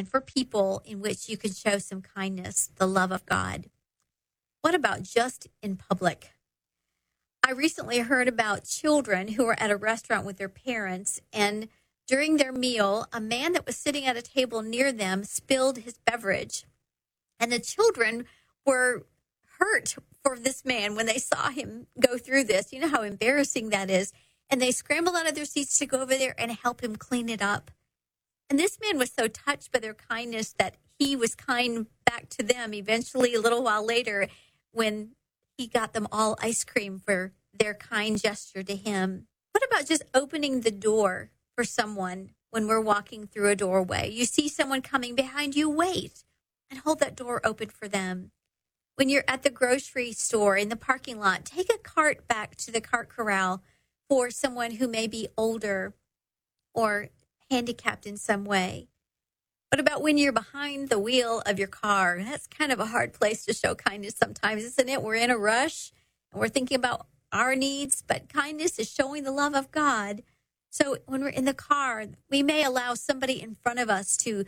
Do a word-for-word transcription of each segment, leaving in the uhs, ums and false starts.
and for people in which you can show some kindness, the love of God. What about just in public? I recently heard about children who were at a restaurant with their parents, and during their meal, a man that was sitting at a table near them spilled his beverage. And the children were hurt for this man when they saw him go through this. You know how embarrassing that is. And they scrambled out of their seats to go over there and help him clean it up. And this man was so touched by their kindness that he was kind back to them eventually a little while later when he got them all ice cream for their kind gesture to him. What about just opening the door for someone when we're walking through a doorway? You see someone coming behind you, wait and hold that door open for them. When you're at the grocery store in the parking lot, take a cart back to the cart corral for someone who may be older or handicapped in some way. What about when you're behind the wheel of your car? That's kind of a hard place to show kindness sometimes, isn't it? We're in a rush and we're thinking about our needs, but kindness is showing the love of God. So when we're in the car, we may allow somebody in front of us to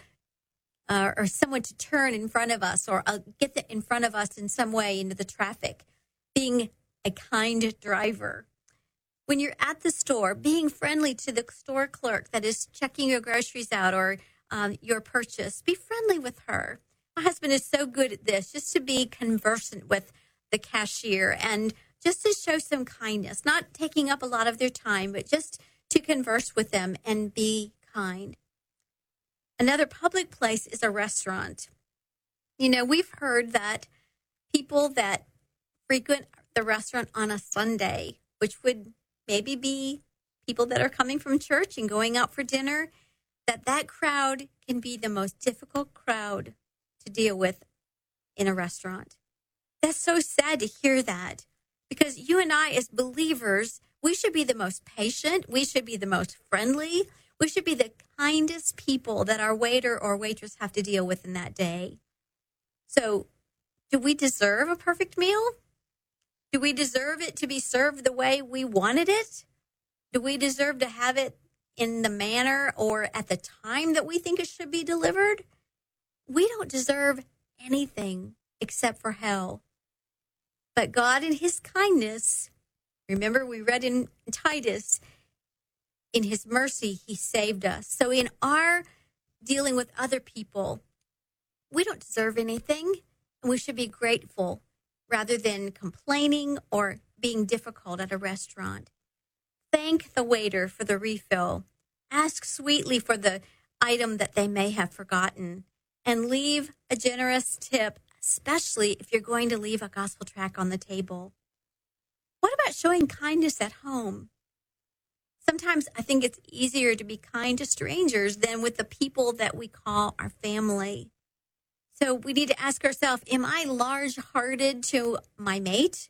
Uh, or someone to turn in front of us or uh, get the, in front of us in some way into the traffic, being a kind driver. When you're at the store, being friendly to the store clerk that is checking your groceries out or um, your purchase, be friendly with her. My husband is so good at this, just to be conversant with the cashier and just to show some kindness, not taking up a lot of their time, but just to converse with them and be kind. Another public place is a restaurant. You know, we've heard that people that frequent the restaurant on a Sunday, which would maybe be people that are coming from church and going out for dinner, that that crowd can be the most difficult crowd to deal with in a restaurant. That's so sad to hear that, because you and I as believers, we should be the most patient. We should be the most friendly. We should be the kindest people that our waiter or waitress have to deal with in that day. So, do we deserve a perfect meal? Do we deserve it to be served the way we wanted it? Do we deserve to have it in the manner or at the time that we think it should be delivered? We don't deserve anything except for hell. But God in his kindness, remember we read in Titus, in his mercy, he saved us. So in our dealing with other people, we don't deserve anything, and we should be grateful rather than complaining or being difficult at a restaurant. Thank the waiter for the refill. Ask sweetly for the item that they may have forgotten, and leave a generous tip, especially if you're going to leave a gospel tract on the table. What about showing kindness at home? Sometimes I think it's easier to be kind to strangers than with the people that we call our family. So we need to ask ourselves, am I large-hearted to my mate?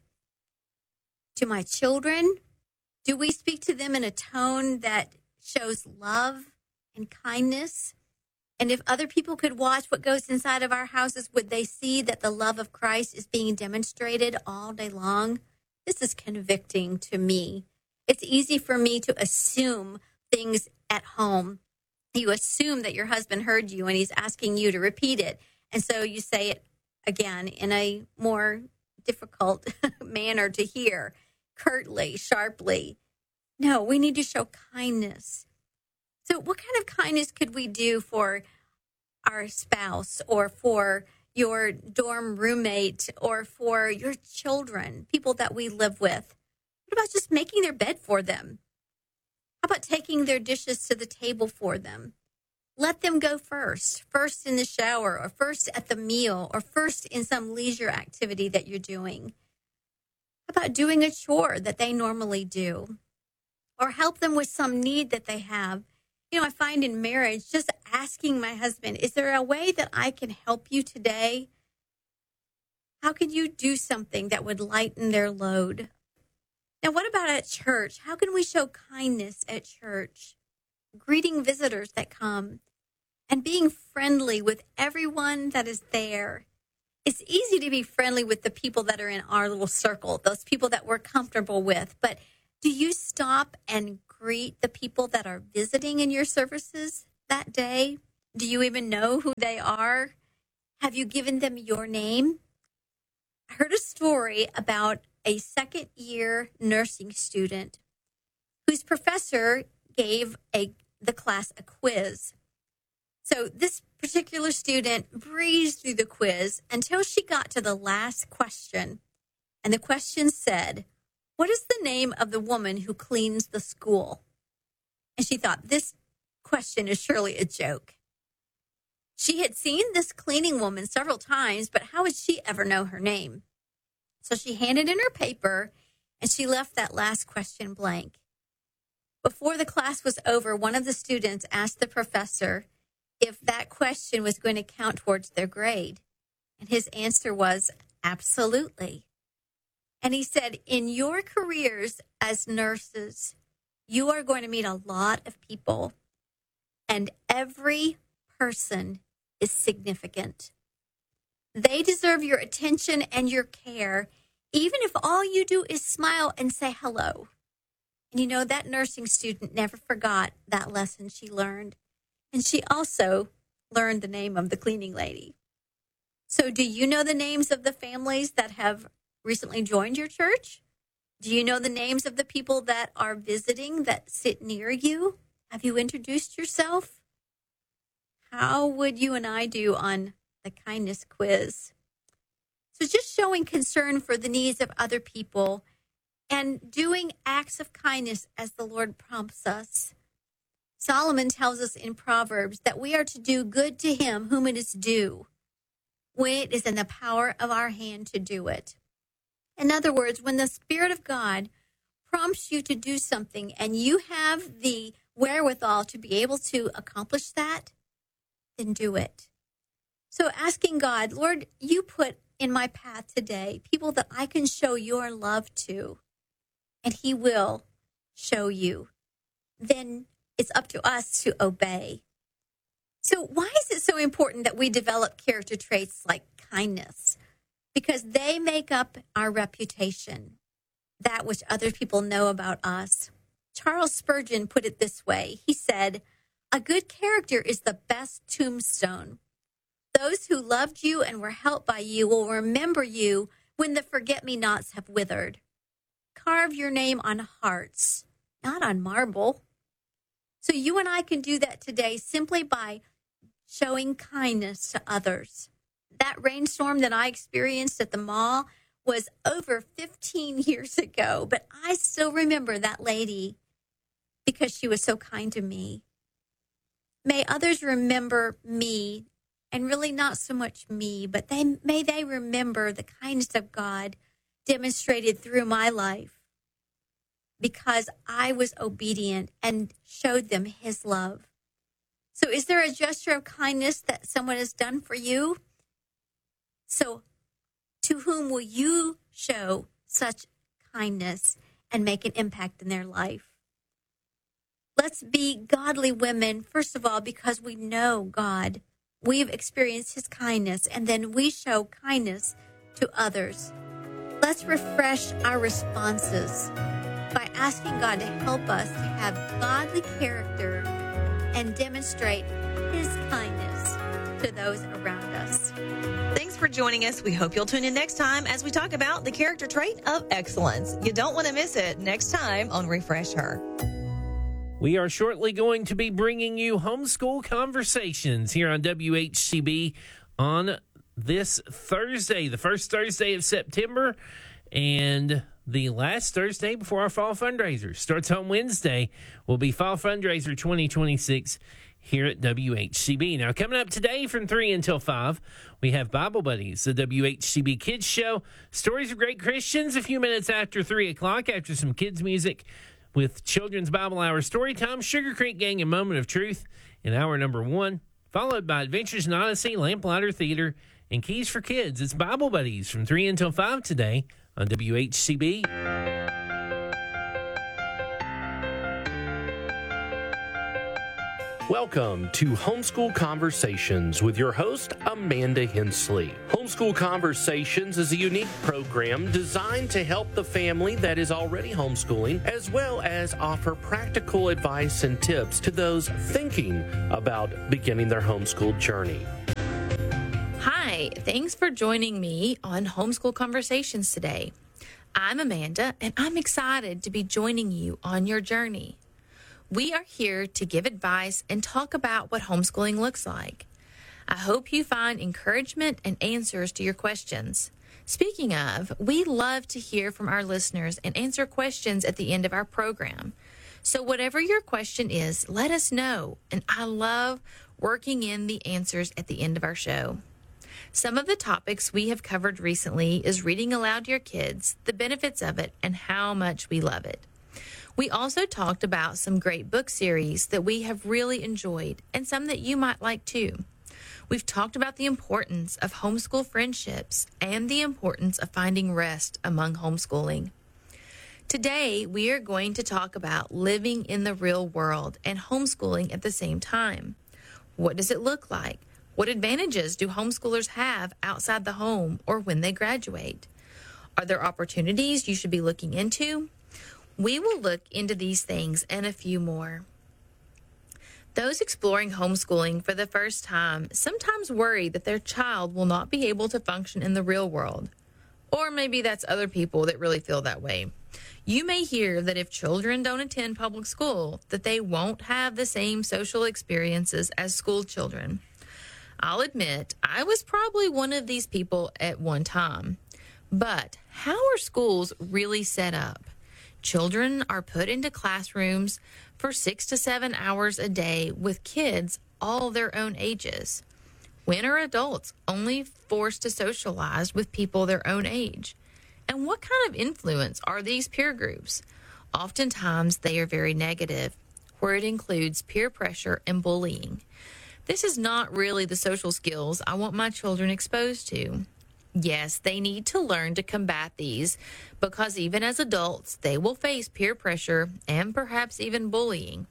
To my children? Do we speak to them in a tone that shows love and kindness? And if other people could watch what goes inside of our houses, would they see that the love of Christ is being demonstrated all day long? This is convicting to me. It's easy for me to assume things at home. You assume that your husband heard you and he's asking you to repeat it. And so you say it again in a more difficult manner to hear, curtly, sharply. No, we need to show kindness. So what kind of kindness could we do for our spouse or for your dorm roommate or for your children, people that we live with? What about just making their bed for them? How about taking their dishes to the table for them? Let them go first, first in the shower or first at the meal or first in some leisure activity that you're doing. How about doing a chore that they normally do? Or help them with some need that they have. You know, I find in marriage, just asking my husband, is there a way that I can help you today? How could you do something that would lighten their load? Now, what about at church? How can we show kindness at church? Greeting visitors that come and being friendly with everyone that is there. It's easy to be friendly with the people that are in our little circle, those people that we're comfortable with. But do you stop and greet the people that are visiting in your services that day? Do you even know who they are? Have you given them your name? I heard a story about a second year nursing student whose professor gave a the class a quiz. So this particular student breezed through the quiz until she got to the last question. And the question said, "What is the name of the woman who cleans the school?" And she thought, this question is surely a joke. She had seen this cleaning woman several times, but how would she ever know her name? So she handed in her paper and she left that last question blank. Before the class was over, one of the students asked the professor if that question was going to count towards their grade. And his answer was, absolutely. And he said, in your careers as nurses, you are going to meet a lot of people, and every person is significant. They deserve your attention and your care, even if all you do is smile and say hello. And you know, that nursing student never forgot that lesson she learned. And she also learned the name of the cleaning lady. So do you know the names of the families that have recently joined your church? Do you know the names of the people that are visiting that sit near you? Have you introduced yourself? How would you and I do on the kindness quiz? So just showing concern for the needs of other people and doing acts of kindness as the Lord prompts us. Solomon tells us in Proverbs that we are to do good to him whom it is due, when it is in the power of our hand to do it. In other words, when the Spirit of God prompts you to do something and you have the wherewithal to be able to accomplish that, then do it. So asking God, Lord, you put in my path today people that I can show your love to, and he will show you. Then it's up to us to obey. So why is it so important that we develop character traits like kindness? Because they make up our reputation, that which other people know about us. Charles Spurgeon put it this way. He said, "A good character is the best tombstone. Those who loved you and were helped by you will remember you when the forget-me-nots have withered. Carve your name on hearts, not on marble." So you and I can do that today simply by showing kindness to others. That rainstorm that I experienced at the mall was over fifteen years ago, but I still remember that lady because she was so kind to me. May others remember me, and really not so much me, but they may they remember the kindness of God demonstrated through my life because I was obedient and showed them his love. So is there a gesture of kindness that someone has done for you? So to whom will you show such kindness and make an impact in their life? Let's be godly women, first of all, because we know God. We've experienced his kindness, and then we show kindness to others. Let's refresh our responses by asking God to help us to have godly character and demonstrate his kindness to those around us. Thanks for joining us. We hope you'll tune in next time as we talk about the character trait of excellence. You don't want to miss it next time on Refresh Her. We are shortly going to be bringing you Homeschool Conversations here on W H C B on this Thursday, the first Thursday of September, and the last Thursday before our fall fundraiser. Starts on Wednesday, will be Fall Fundraiser twenty twenty-six here at W H C B. Now, coming up today from three until five, we have Bible Buddies, the W H C B Kids Show, Stories of Great Christians, a few minutes after three o'clock, after some kids' music, with Children's Bible Hour Story Time, Sugar Creek Gang, and Moment of Truth in hour number one, followed by Adventures in Odyssey, Lamplighter Theater, and Keys for Kids. It's Bible Buddies from three until five today on W H C B. Welcome to Homeschool Conversations with your host, Amanda Hensley. Homeschool Conversations is a unique program designed to help the family that is already homeschooling, as well as offer practical advice and tips to those thinking about beginning their homeschool journey. Hi, thanks for joining me on Homeschool Conversations today. I'm Amanda, and I'm excited to be joining you on your journey. We are here to give advice and talk about what homeschooling looks like. I hope you find encouragement and answers to your questions. Speaking of, we love to hear from our listeners and answer questions at the end of our program. So whatever your question is, let us know, and I love working in the answers at the end of our show. Some of the topics we have covered recently is reading aloud to your kids, the benefits of it, and how much we love it. We also talked about some great book series that we have really enjoyed and some that you might like too. We've talked about the importance of homeschool friendships and the importance of finding rest among homeschooling. Today, we are going to talk about living in the real world and homeschooling at the same time. What does it look like? What advantages do homeschoolers have outside the home or when they graduate? Are there opportunities you should be looking into? We will look into these things and a few more. Those exploring homeschooling for the first time sometimes worry that their child will not be able to function in the real world. Or maybe that's other people that really feel that way. You may hear that if children don't attend public school, that they won't have the same social experiences as school children. I'll admit, I was probably one of these people at one time. But how are schools really set up? Children are put into classrooms for six to seven hours a day with kids all their own ages. When are adults only forced to socialize with people their own age? And what kind of influence are these peer groups? Oftentimes, they are very negative, where it includes peer pressure and bullying. This is not really the social skills I want my children exposed to. Yes, they need to learn to combat these because even as adults, they will face peer pressure and perhaps even bullying.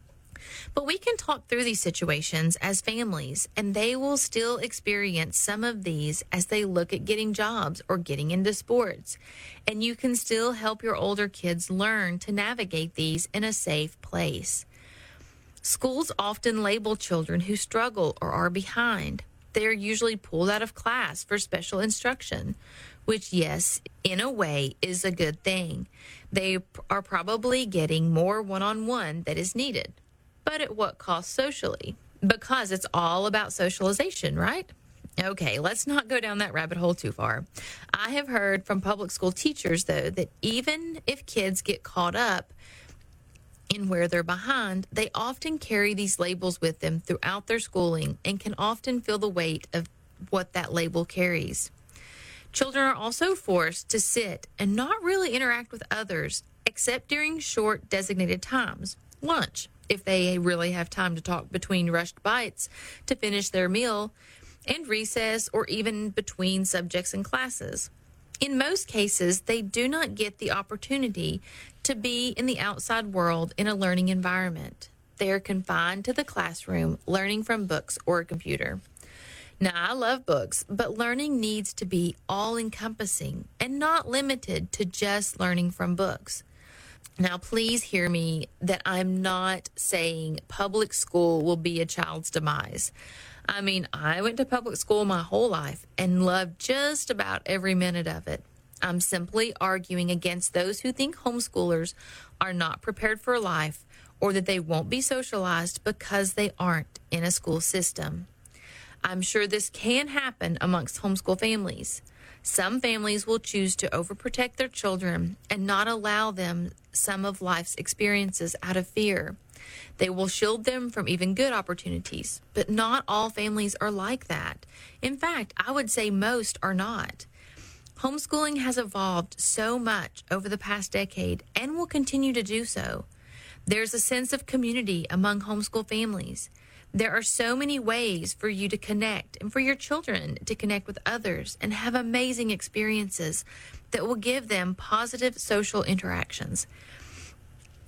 But we can talk through these situations as families, and they will still experience some of these as they look at getting jobs or getting into sports. And you can still help your older kids learn to navigate these in a safe place. Schools often label children who struggle or are behind. They are usually pulled out of class for special instruction, which, yes, in a way is a good thing. They are probably getting more one-on-one that is needed. But at what cost socially? Because it's all about socialization, right? Okay, let's not go down that rabbit hole too far. I have heard from public school teachers, though, that even if kids get caught up in where they're behind, they often carry these labels with them throughout their schooling and can often feel the weight of what that label carries. Children are also forced to sit and not really interact with others except during short designated times, lunch, if they really have time to talk between rushed bites to finish their meal, and recess or even between subjects and classes. In most cases, they do not get the opportunity to be in the outside world in a learning environment. They are confined to the classroom, learning from books or a computer. Now, I love books, but learning needs to be all-encompassing and not limited to just learning from books. Now, please hear me that I'm not saying public school will be a child's demise. I mean, I went to public school my whole life and loved just about every minute of it. I'm simply arguing against those who think homeschoolers are not prepared for life or that they won't be socialized because they aren't in a school system. I'm sure this can happen amongst homeschool families. Some families will choose to overprotect their children and not allow them some of life's experiences out of fear. They will shield them from even good opportunities, but not all families are like that. In fact, I would say most are not. Homeschooling has evolved so much over the past decade and will continue to do so. There's a sense of community among homeschool families. There are so many ways for you to connect and for your children to connect with others and have amazing experiences that will give them positive social interactions.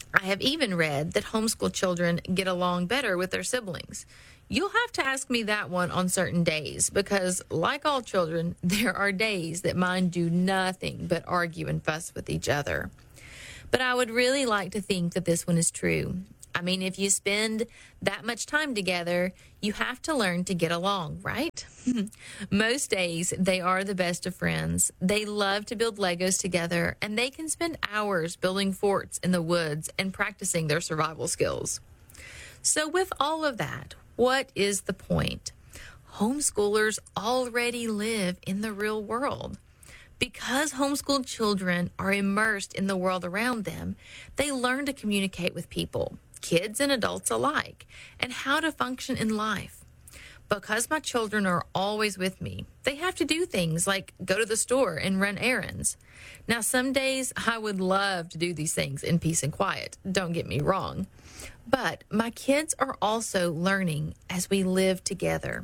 I have even read that homeschool children get along better with their siblings. You'll have to ask me that one on certain days because, like all children, there are days that mine do nothing but argue and fuss with each other. But I would really like to think that this one is true. I mean, if you spend that much time together, you have to learn to get along, right? Most days, they are the best of friends. They love to build Legos together, and they can spend hours building forts in the woods and practicing their survival skills. So with all of that, what is the point? Homeschoolers already live in the real world. Because homeschooled children are immersed in the world around them, they learn to communicate with people, kids and adults alike, and how to function in life. Because my children are always with me, they have to do things like go to the store and run errands. Now, some days I would love to do these things in peace and quiet, don't get me wrong. But my kids are also learning as we live together.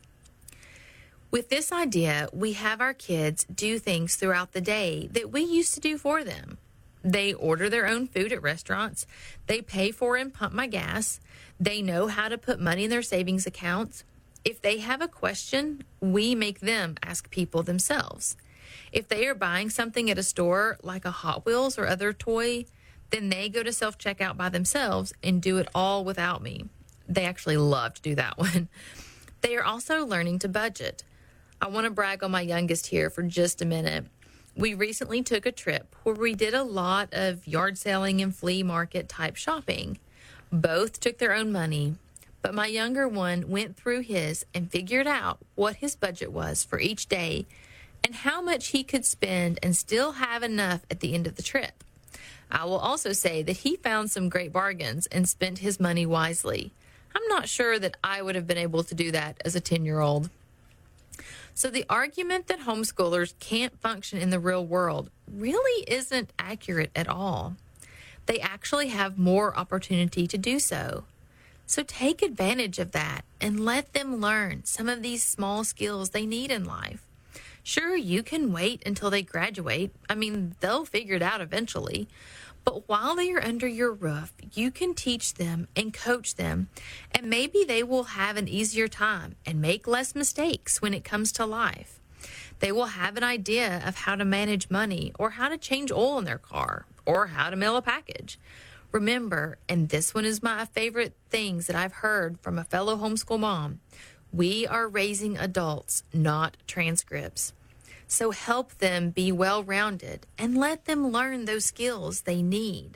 With this idea, we have our kids do things throughout the day that we used to do for them. They order their own food at restaurants. They pay for and pump my gas. They know how to put money in their savings accounts. If they have a question, we make them ask people themselves. If they are buying something at a store like a Hot Wheels or other toy, then they go to self-checkout by themselves and do it all without me. They actually love to do that one. They are also learning to budget. I want to brag on my youngest here for just a minute. We recently took a trip where we did a lot of yard selling and flea market type shopping. Both took their own money, but my younger one went through his and figured out what his budget was for each day and how much he could spend and still have enough at the end of the trip. I will also say that he found some great bargains and spent his money wisely. I'm not sure that I would have been able to do that as a ten-year-old. So the argument that homeschoolers can't function in the real world really isn't accurate at all. They actually have more opportunity to do so. So take advantage of that and let them learn some of these small skills they need in life. Sure, you can wait until they graduate. I mean, they'll figure it out eventually. But while they are under your roof, you can teach them and coach them, and maybe they will have an easier time and make less mistakes when it comes to life. They will have an idea of how to manage money or how to change oil in their car or how to mail a package. Remember, and this one is my favorite things that I've heard from a fellow homeschool mom, we are raising adults, not transcripts. So help them be well-rounded and let them learn those skills they need.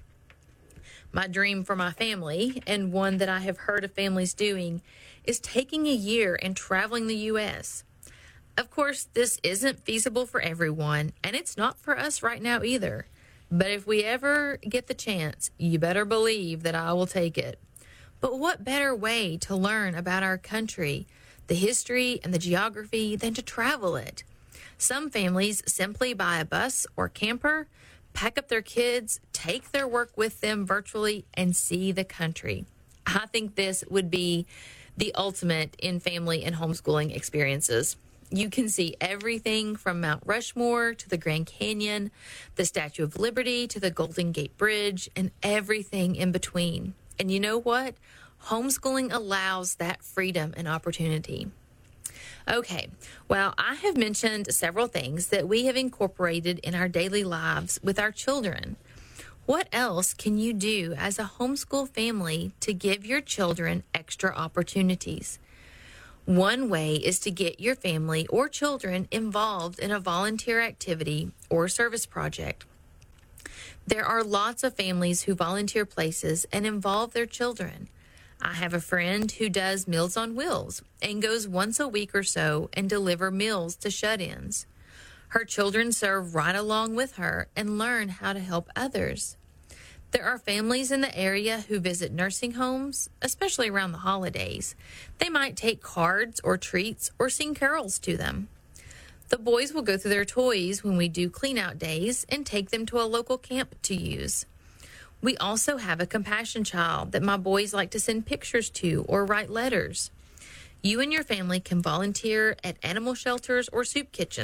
My dream for my family, and one that I have heard of families doing, is taking a year and traveling the U S. Of course, this isn't feasible for everyone, and it's not for us right now either. But if we ever get the chance, you better believe that I will take it. But what better way to learn about our country, the history and the geography, than to travel it? Some families simply buy a bus or camper, pack up their kids, take their work with them virtually, and see the country. I think this would be the ultimate in family and homeschooling experiences. You can see everything from Mount Rushmore to the Grand Canyon, the Statue of Liberty to the Golden Gate Bridge, and everything in between. And you know what? Homeschooling allows that freedom and opportunity. Okay, well, I have mentioned several things that we have incorporated in our daily lives with our children. What else can you do as a homeschool family to give your children extra opportunities? One way is to get your family or children involved in a volunteer activity or service project. There are lots of families who volunteer places and involve their children. I have a friend who does Meals on Wheels and goes once a week or so and deliver meals to shut-ins. Her children serve right along with her and learn how to help others. There are families in the area who visit nursing homes, especially around the holidays. They might take cards or treats or sing carols to them. The boys will go through their toys when we do clean-out days and take them to a local camp to use. We also have a compassion child that my boys like to send pictures to or write letters. You and your family can volunteer at animal shelters or soup kitchens,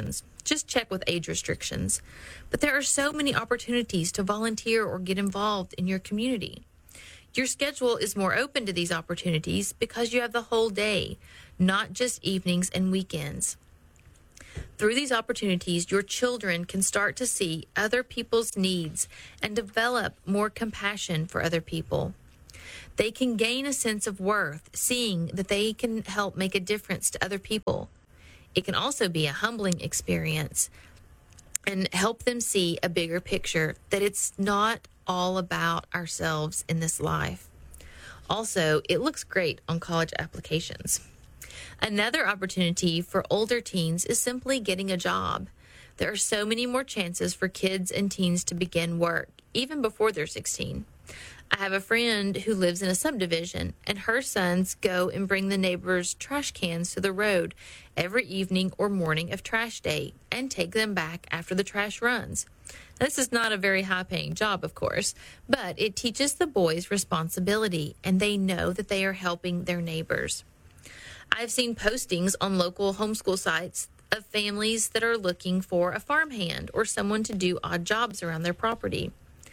Just check with age restrictions. But there are so many opportunities to volunteer or get involved in your community. Your schedule is more open to these opportunities because you have the whole day, not just evenings and weekends. Through these opportunities, your children can start to see other people's needs and develop more compassion for other people. They can gain a sense of worth, seeing that they can help make a difference to other people. It can also be a humbling experience and help them see a bigger picture, that it's not all about ourselves in this life. Also, it looks great on college applications. Another opportunity for older teens is simply getting a job. There are so many more chances for kids and teens to begin work, even before they're sixteen. I have a friend who lives in a subdivision, and her sons go and bring the neighbors' trash cans to the road every evening or morning of trash day and take them back after the trash runs. Now, this is not a very high-paying job, of course, but it teaches the boys responsibility, and they know that they are helping their neighbors. I've seen postings on local homeschool sites of families that are looking for a farmhand or someone to do odd jobs around their property.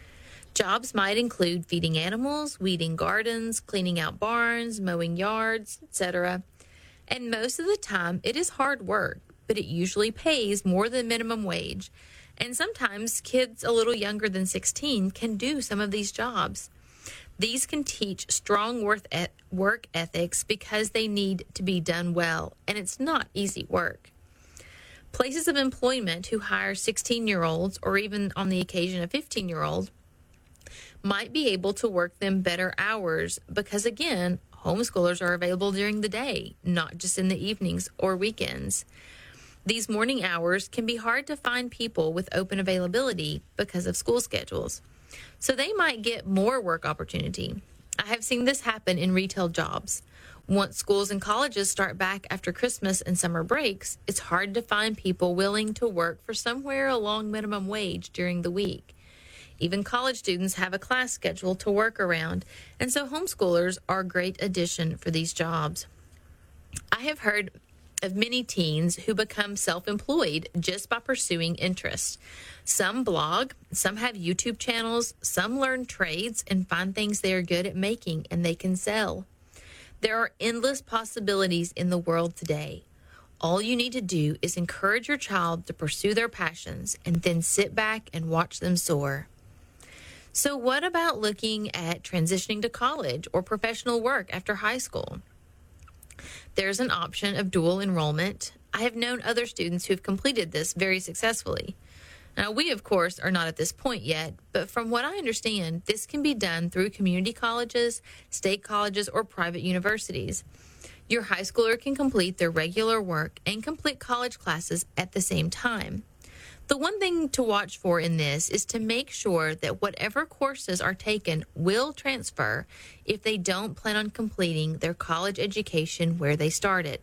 Jobs might include feeding animals, weeding gardens, cleaning out barns, mowing yards, et cetera. And most of the time, it is hard work, but it usually pays more than minimum wage. And sometimes kids a little younger than sixteen can do some of these jobs. These can teach strong work ethics because they need to be done well, and it's not easy work. Places of employment who hire sixteen-year-olds, or even on the occasion a fifteen-year-old, might be able to work them better hours because, again, homeschoolers are available during the day, not just in the evenings or weekends. These morning hours can be hard to find people with open availability because of school schedules. So they might get more work opportunity. I have seen this happen in retail jobs. Once schools and colleges start back after Christmas and summer breaks, it's hard to find people willing to work for somewhere along minimum wage during the week. Even college students have a class schedule to work around, and so homeschoolers are a great addition for these jobs. I have heard of many teens who become self-employed just by pursuing interests. Some blog, some have YouTube channels, some learn trades and find things they are good at making and they can sell. There are endless possibilities in the world today. All you need to do is encourage your child to pursue their passions and then sit back and watch them soar. So what about looking at transitioning to college or professional work after high school? There's an option of dual enrollment. I have known other students who have completed this very successfully. Now, we, of course, are not at this point yet, but from what I understand, this can be done through community colleges, state colleges, or private universities. Your high schooler can complete their regular work and complete college classes at the same time. The one thing to watch for in this is to make sure that whatever courses are taken will transfer if they don't plan on completing their college education where they started.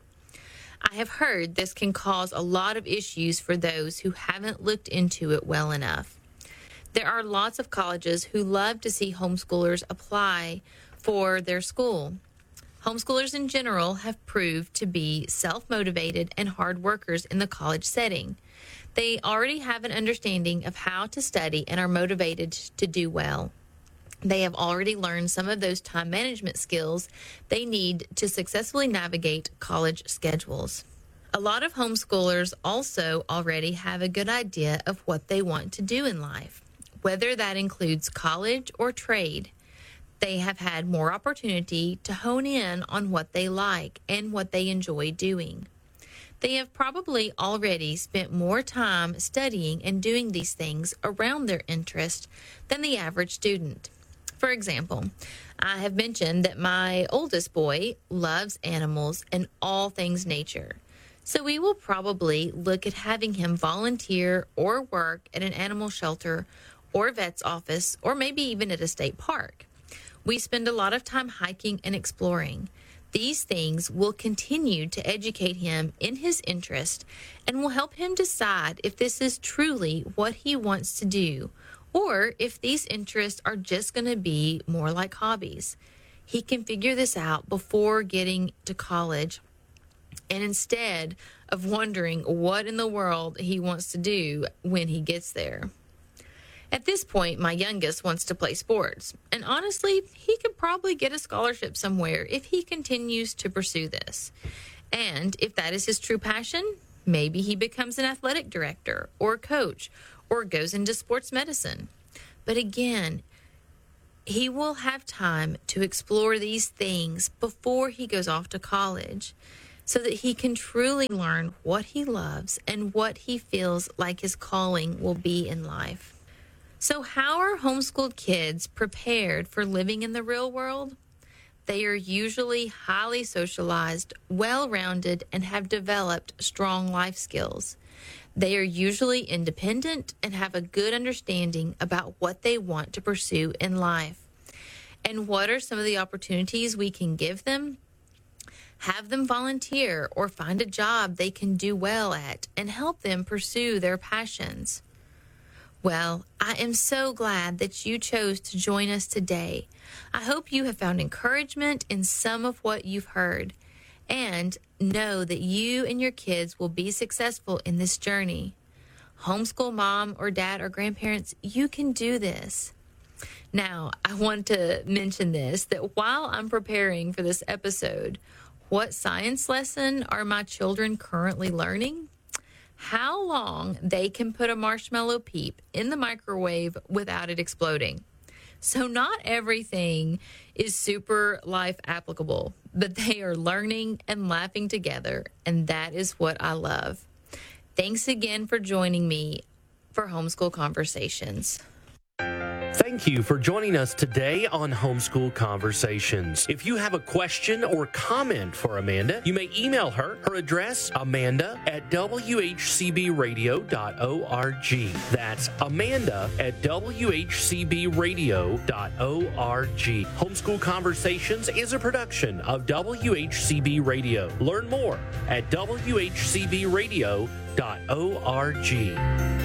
I have heard this can cause a lot of issues for those who haven't looked into it well enough. There are lots of colleges who love to see homeschoolers apply for their school. Homeschoolers in general have proved to be self-motivated and hard workers in the college setting. They already have an understanding of how to study and are motivated to do well. They have already learned some of those time management skills they need to successfully navigate college schedules. A lot of homeschoolers also already have a good idea of what they want to do in life, whether that includes college or trade. They have had more opportunity to hone in on what they like and what they enjoy doing. They have probably already spent more time studying and doing these things around their interest than the average student. For example, I have mentioned that my oldest boy loves animals and all things nature. So we will probably look at having him volunteer or work at an animal shelter or vet's office or maybe even at a state park. We spend a lot of time hiking and exploring. These things will continue to educate him in his interest and will help him decide if this is truly what he wants to do or if these interests are just going to be more like hobbies. He can figure this out before getting to college and instead of wondering what in the world he wants to do when he gets there. At this point, my youngest wants to play sports, and honestly, he could probably get a scholarship somewhere if he continues to pursue this. And if that is his true passion, maybe he becomes an athletic director or coach or goes into sports medicine. But again, he will have time to explore these things before he goes off to college so that he can truly learn what he loves and what he feels like his calling will be in life. So how are homeschooled kids prepared for living in the real world? They are usually highly socialized, well-rounded, and have developed strong life skills. They are usually independent and have a good understanding about what they want to pursue in life. And what are some of the opportunities we can give them? Have them volunteer or find a job they can do well at and help them pursue their passions. Well, I am so glad that you chose to join us today. I hope you have found encouragement in some of what you've heard, and know that you and your kids will be successful in this journey. Homeschool mom or dad or grandparents, you can do this. Now, I want to mention this, that while I'm preparing for this episode, what science lesson are my children currently learning? How long they can put a marshmallow peep in the microwave without it exploding. So not everything is super life applicable, but they are learning and laughing together, and that is what I love. Thanks again for joining me for Homeschool Conversations. Thank you for joining us today on Homeschool Conversations. If you have a question or comment for Amanda, you may email her. Her address, amanda at w h c b radio dot org. That's amanda at w h c b radio dot org. Homeschool Conversations is a production of W H C B Radio. Learn more at w h c b radio dot org.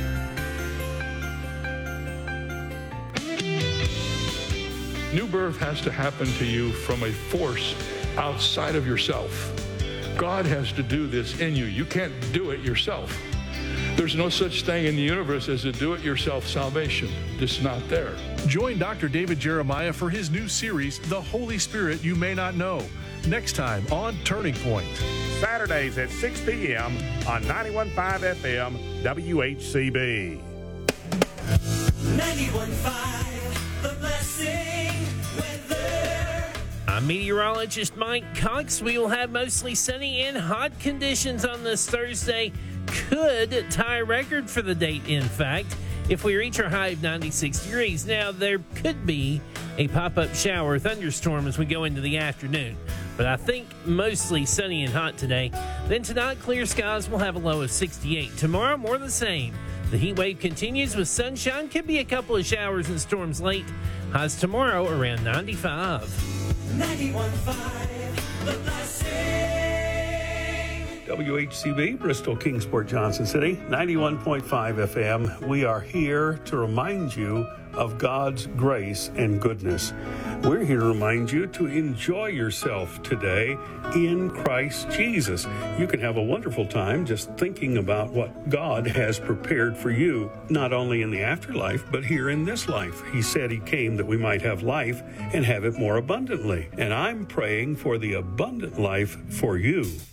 New birth has to happen to you from a force outside of yourself. God has to do this in you. You can't do it yourself. There's no such thing in the universe as a do-it-yourself salvation. It's not there. Join Doctor David Jeremiah for his new series, The Holy Spirit You May Not Know, next time on Turning Point. Saturdays at six p.m. on ninety-one point five F M W H C B. ninety-one point five, The Blessing. I'm meteorologist Mike Cox. We will have mostly sunny and hot conditions on this Thursday. Could tie a record for the date, in fact, if we reach our high of ninety-six degrees. Now, there could be a pop-up shower or thunderstorm as we go into the afternoon, but I think mostly sunny and hot today. Then tonight, clear skies will have a low of sixty-eight. Tomorrow, more the same. The heat wave continues with sunshine. Could be a couple of showers and storms late. Highs tomorrow around ninety-five. ninety-one point five, The Blessing. W H C B, Bristol, Kingsport, Johnson City, ninety-one point five F M. We are here to remind you of God's grace and goodness. We're here to remind you to enjoy yourself today in Christ Jesus. You can have a wonderful time just thinking about what God has prepared for you, not only in the afterlife, but here in this life. He said he came that we might have life and have it more abundantly. And I'm praying for the abundant life for you.